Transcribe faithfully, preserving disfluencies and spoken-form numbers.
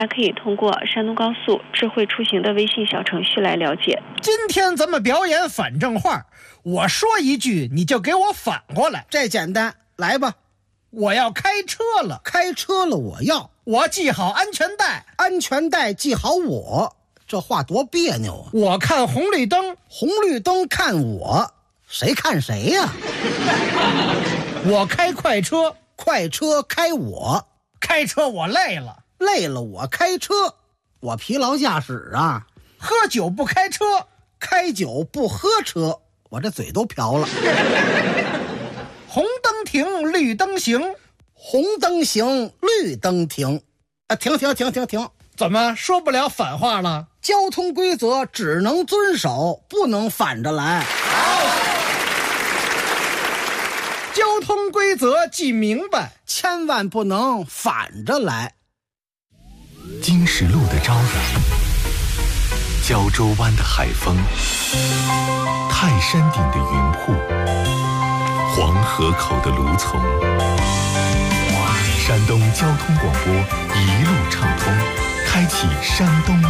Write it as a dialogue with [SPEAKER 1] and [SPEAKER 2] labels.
[SPEAKER 1] 大家可以通过山东高速智慧出行的微信小程序来了解。
[SPEAKER 2] 今天咱们表演反正话，我说一句你就给我反过来。
[SPEAKER 3] 这简单，来吧。
[SPEAKER 2] 我要开车了，
[SPEAKER 3] 开车了我要，
[SPEAKER 2] 我系好安全带，
[SPEAKER 3] 安全带系好我。这话多别扭啊！
[SPEAKER 2] 我看红绿灯，
[SPEAKER 3] 红绿灯看我，谁看谁呀、啊？
[SPEAKER 2] 我开快车，
[SPEAKER 3] 快车开我，
[SPEAKER 2] 开车我累了，
[SPEAKER 3] 累了我开车，我疲劳驾驶啊。
[SPEAKER 2] 喝酒不开车，
[SPEAKER 3] 开酒不喝车，我这嘴都瓢了。
[SPEAKER 2] 红灯停，绿灯行，
[SPEAKER 3] 红灯行，绿灯停。啊，停停停停停！
[SPEAKER 2] 怎么说不了反话了？
[SPEAKER 3] 交通规则只能遵守，不能反着来。
[SPEAKER 2] 交通规则记明白，
[SPEAKER 3] 千万不能反着来。
[SPEAKER 4] 金石路的朝阳，胶州湾的海风，泰山顶的云瀑，黄河口的芦丛，山东交通广播一路畅通，开启山东